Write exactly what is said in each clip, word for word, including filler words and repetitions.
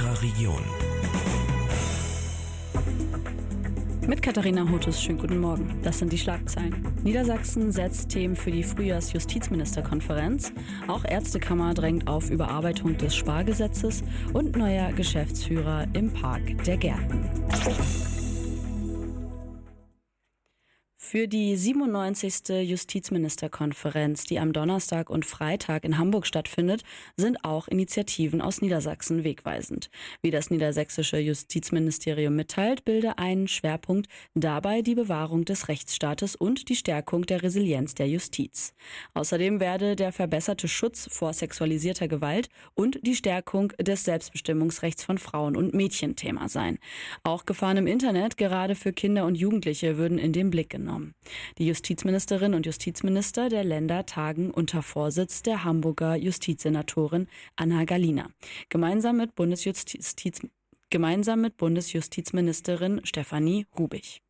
unserer Region. Mit Katharina Hotus, schönen guten Morgen. Das sind die Schlagzeilen. Niedersachsen setzt Themen für die Frühjahrsjustizministerkonferenz. Auch Ärztekammer drängt auf Überarbeitung des Spargesetzes und neuer Geschäftsführer im Park der Gärten. Für die siebenundneunzigste Justizministerkonferenz, die am Donnerstag und Freitag in Hamburg stattfindet, sind auch Initiativen aus Niedersachsen wegweisend. Wie das niedersächsische Justizministerium mitteilt, bilde einen Schwerpunkt dabei die Bewahrung des Rechtsstaates und die Stärkung der Resilienz der Justiz. Außerdem werde der verbesserte Schutz vor sexualisierter Gewalt und die Stärkung des Selbstbestimmungsrechts von Frauen und Mädchen Thema sein. Auch Gefahren im Internet, gerade für Kinder und Jugendliche, würden in den Blick genommen. Die Justizministerin und Justizminister der Länder tagen unter Vorsitz der Hamburger Justizsenatorin Anna Gallina. Gemeinsam mit Bundesjustiz, gemeinsam mit Bundesjustizministerin Stefanie Hubich.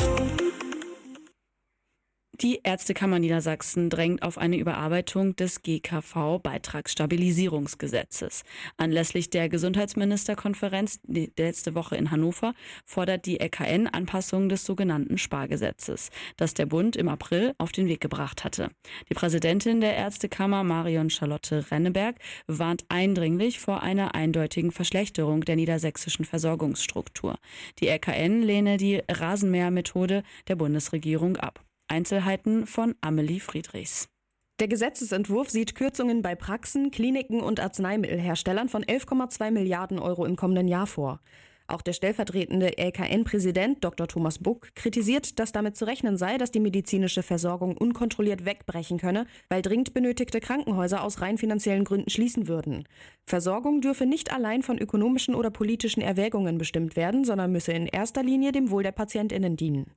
Die Ärztekammer Niedersachsen drängt auf eine Überarbeitung des G K V-Beitragsstabilisierungsgesetzes. Anlässlich der Gesundheitsministerkonferenz letzte Woche in Hannover fordert die L K N Anpassungen des sogenannten Spargesetzes, das der Bund im April auf den Weg gebracht hatte. Die Präsidentin der Ärztekammer, Marion Charlotte Renneberg, warnt eindringlich vor einer eindeutigen Verschlechterung der niedersächsischen Versorgungsstruktur. Die L K N lehne die Rasenmähermethode der Bundesregierung ab. Einzelheiten von Amelie Friedrichs. Der Gesetzesentwurf sieht Kürzungen bei Praxen, Kliniken und Arzneimittelherstellern von elf Komma zwei Milliarden Euro im kommenden Jahr vor. Auch der stellvertretende L K N-Präsident Doktor Thomas Buck kritisiert, dass damit zu rechnen sei, dass die medizinische Versorgung unkontrolliert wegbrechen könne, weil dringend benötigte Krankenhäuser aus rein finanziellen Gründen schließen würden. Versorgung dürfe nicht allein von ökonomischen oder politischen Erwägungen bestimmt werden, sondern müsse in erster Linie dem Wohl der PatientInnen dienen.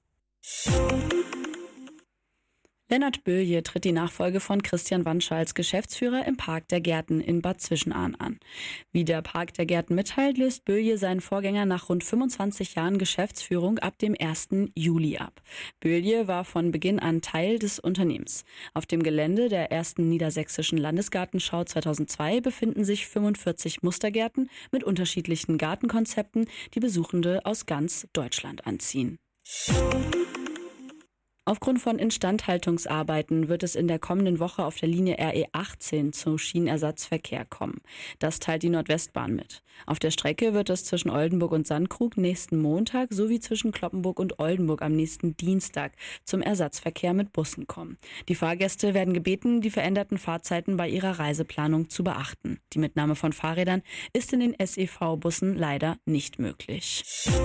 Lennart Böhlje tritt die Nachfolge von Christian Wanscher als Geschäftsführer im Park der Gärten in Bad Zwischenahn an. Wie der Park der Gärten mitteilt, löst Böhlje seinen Vorgänger nach rund fünfundzwanzig Jahren Geschäftsführung ab dem ersten Juli ab. Böhlje war von Beginn an Teil des Unternehmens. Auf dem Gelände der ersten niedersächsischen Landesgartenschau zweitausendzwei befinden sich fünfundvierzig Mustergärten mit unterschiedlichen Gartenkonzepten, die Besuchende aus ganz Deutschland anziehen. Aufgrund von Instandhaltungsarbeiten wird es in der kommenden Woche auf der Linie R E achtzehn zu Schienenersatzverkehr kommen. Das teilt die Nordwestbahn mit. Auf der Strecke wird es zwischen Oldenburg und Sandkrug nächsten Montag sowie zwischen Cloppenburg und Oldenburg am nächsten Dienstag zum Ersatzverkehr mit Bussen kommen. Die Fahrgäste werden gebeten, die veränderten Fahrzeiten bei ihrer Reiseplanung zu beachten. Die Mitnahme von Fahrrädern ist in den S E V-Bussen leider nicht möglich.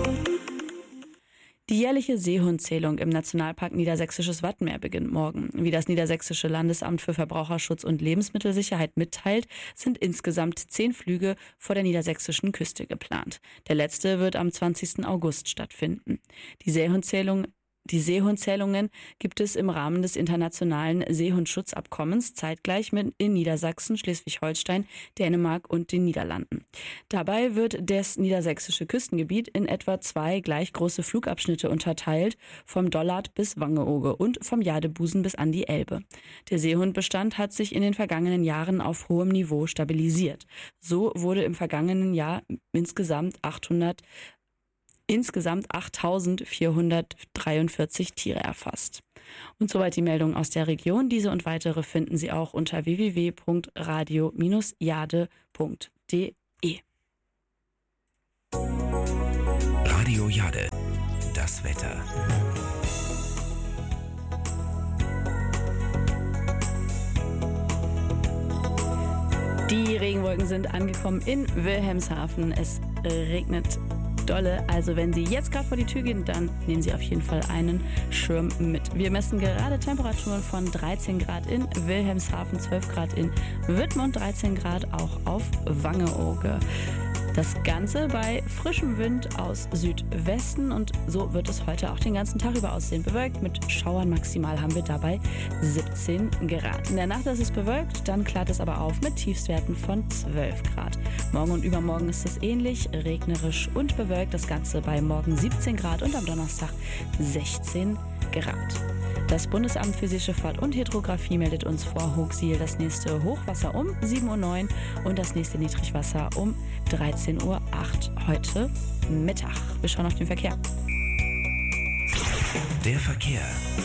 Die jährliche Seehundzählung im Nationalpark Niedersächsisches Wattenmeer beginnt morgen. Wie das Niedersächsische Landesamt für Verbraucherschutz und Lebensmittelsicherheit mitteilt, sind insgesamt zehn Flüge vor der niedersächsischen Küste geplant. Der letzte wird am zwanzigsten August stattfinden. Die Seehundzählung Die Seehundzählungen gibt es im Rahmen des internationalen Seehundschutzabkommens zeitgleich mit in Niedersachsen, Schleswig-Holstein, Dänemark und den Niederlanden. Dabei wird das niedersächsische Küstengebiet in etwa zwei gleich große Flugabschnitte unterteilt, vom Dollard bis Wangeoge und vom Jadebusen bis an die Elbe. Der Seehundbestand hat sich in den vergangenen Jahren auf hohem Niveau stabilisiert. So wurde im vergangenen Jahr insgesamt achthundert Insgesamt achttausendvierhundertdreiundvierzig Tiere erfasst. Und soweit die Meldung aus der Region. Diese und weitere finden Sie auch unter w w w punkt radio Bindestrich jade punkt de. Radio Jade. Das Wetter. Die Regenwolken sind angekommen in Wilhelmshaven. Es regnet dolle. Also wenn Sie jetzt gerade vor die Tür gehen, dann nehmen Sie auf jeden Fall einen Schirm mit. Wir messen gerade Temperaturen von dreizehn Grad in Wilhelmshaven, zwölf Grad in Wittmund, dreizehn Grad auch auf Wangeoge. Das Ganze bei frischem Wind aus Südwesten und so wird es heute auch den ganzen Tag über aussehen. Bewölkt mit Schauern, maximal haben wir dabei siebzehn Grad. In der Nacht ist es bewölkt, dann klart es aber auf mit Tiefstwerten von zwölf Grad. Morgen und übermorgen ist es ähnlich, regnerisch und bewölkt. Das Ganze bei morgen siebzehn Grad und am Donnerstag sechzehn Grad. Das Bundesamt für Seeschifffahrt und Hydrographie meldet uns vor Hochsiel das nächste Hochwasser um sieben Uhr neun und das nächste Niedrigwasser um dreizehn Uhr acht heute Mittag. Wir schauen auf den Verkehr. Der Verkehr.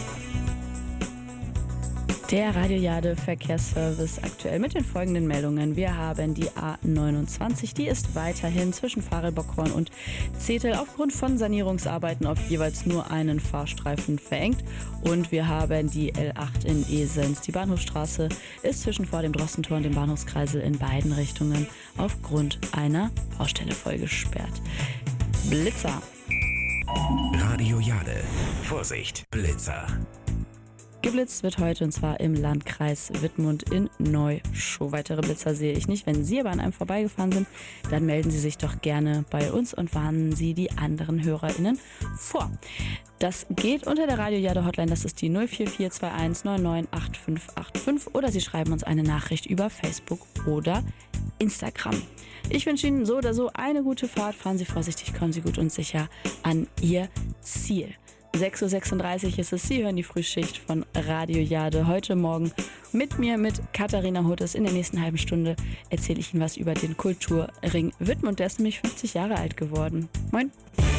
Der Radio Jade Verkehrsservice aktuell mit den folgenden Meldungen. Wir haben die A neunundzwanzig, die ist weiterhin zwischen Farel-Bockhorn und Zetel aufgrund von Sanierungsarbeiten auf jeweils nur einen Fahrstreifen verengt. Und wir haben die L acht in Esens. Die Bahnhofstraße ist zwischen vor dem Drossentor und dem Bahnhofskreisel in beiden Richtungen aufgrund einer Baustelle vollgesperrt. Blitzer. Radio Jade. Vorsicht, Blitzer. Geblitzt wird heute und zwar im Landkreis Wittmund in Neuschow. Weitere Blitzer sehe ich nicht. Wenn Sie aber an einem vorbeigefahren sind, dann melden Sie sich doch gerne bei uns und warnen Sie die anderen HörerInnen vor. Das geht unter der Radio Jade Hotline, das ist die null vier vier zwei eins neun neun acht fünf acht fünf oder Sie schreiben uns eine Nachricht über Facebook oder Instagram. Ich wünsche Ihnen so oder so eine gute Fahrt. Fahren Sie vorsichtig, kommen Sie gut und sicher an Ihr Ziel. sechs Uhr sechsunddreißig ist es. Sie hören die Frühschicht von Radio Jade heute Morgen mit mir, mit Katharina Huttes. In der nächsten halben Stunde erzähle ich Ihnen was über den Kulturring Wittmund. Der ist nämlich fünfzig Jahre alt geworden. Moin.